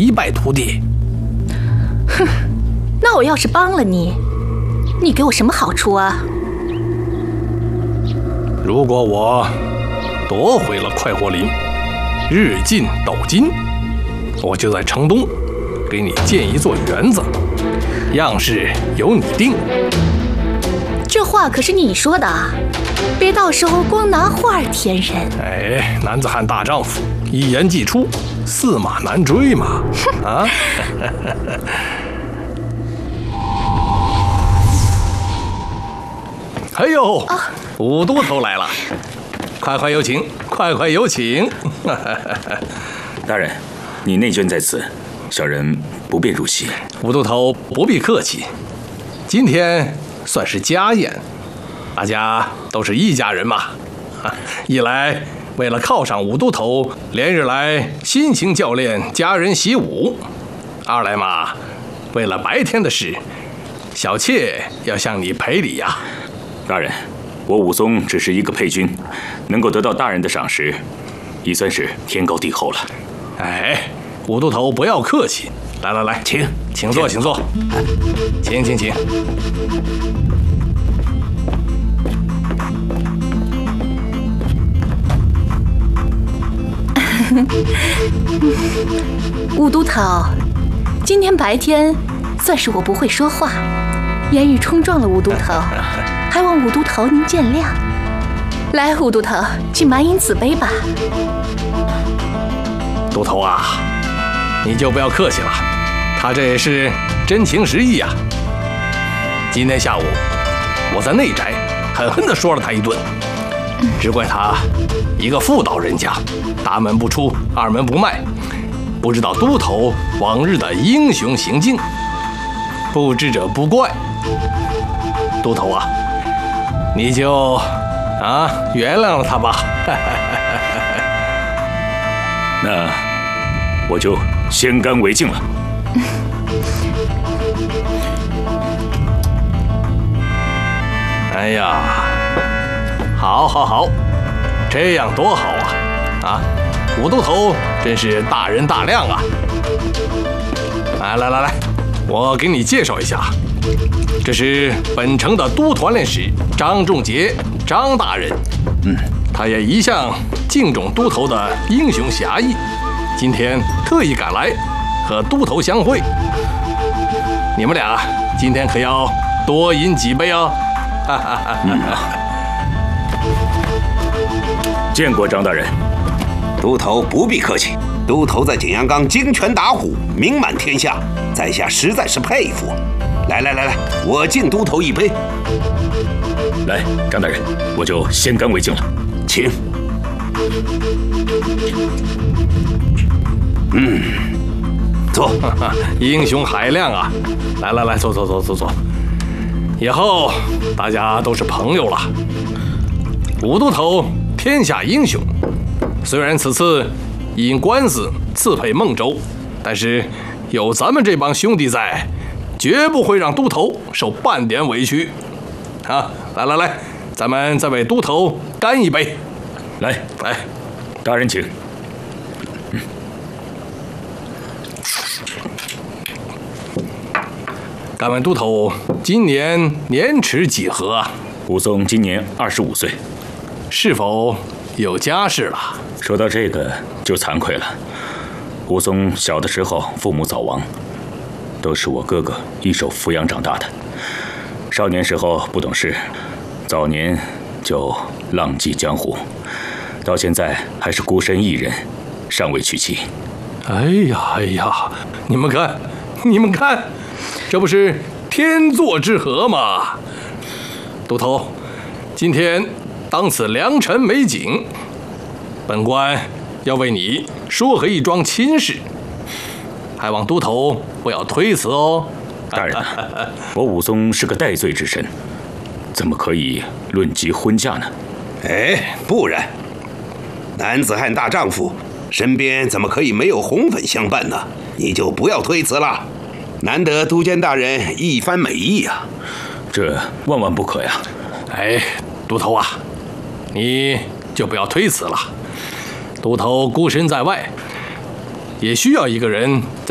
一败涂地。 哼，那我要是帮了你，你给我什么好处啊？ 如果我夺回了快活林，日进斗金，我就在城东给你建一座园子，样式由你定。 这话可是你说的啊，别到时候光拿话填人。 哎，男子汉大丈夫，一言既出，驷马难追嘛。啊！哎呦，武都头来了，快快有请，快快有请。 大人，你内眷在此，小人不便入席。 武都头不必客气，今天算是家宴，大家都是一家人嘛。一来为了犒赏武都头连日来辛勤教练家人习武，二来嘛，为了白天的事，小妾要向你赔礼呀。 大人，我武松只是一个配军，能够得到大人的赏识，已算是天高地厚了。 哎，武都头不要客气，来来来，请坐，请坐，请。 武都头，今天白天算是我不会说话，言语冲撞了武都头，还望武都头您见谅。来，武都头，去满饮此杯吧。 都头啊，你就不要客气了，他这也是真情实意呀。今天下午我在内宅狠狠地说了他一顿，只怪他一个妇道人家，大门不出，二门不迈，不知道都头往日的英雄行径，不知者不怪。都头啊，你就原谅了他吧。 那我就先干为敬了。 哎呀，好，这样多好啊！武都头真是大人大量啊！来，我给你介绍一下，这是本城的都团练使张仲杰，张大人。他也一向敬重都头的英雄侠义，今天特意赶来和都头相会。你们俩今天可要多饮几杯哦！ 见过张大人。 都头不必客气，都头在景阳冈金拳打虎，名满天下，在下实在是佩服。来，我敬都头一杯。 来，张大人，我就先干为敬了。 请。坐。 英雄海量啊！来，坐。以后大家都是朋友了。武都头天下英雄，虽然此次因官司刺配孟州，但是有咱们这帮兄弟在，绝不会让都头受半点委屈。来，咱们再为都头干一杯。 来，大人请。 敢问都头今年年齿几何啊？ 武松今年25岁。 是否有家室了？ 说到这个就惭愧了。武松小的时候父母早亡，都是我哥哥一手抚养长大的。少年时候不懂事，早年就浪迹江湖，到现在还是孤身一人，尚未娶妻。 哎呀，你们看，这不是天作之合吗？都头，今天当此良辰美景，本官要为你说和一桩亲事，还望都头不要推辞哦。 大人，我武松是个戴罪之身，怎么可以论及婚嫁呢？ 哎，不然，男子汉大丈夫身边怎么可以没有红粉相伴呢？你就不要推辞了，难得都监大人一番美意啊！ 这万万不可呀！ 哎，都头啊，你就不要推辞了。都头孤身在外，也需要一个人在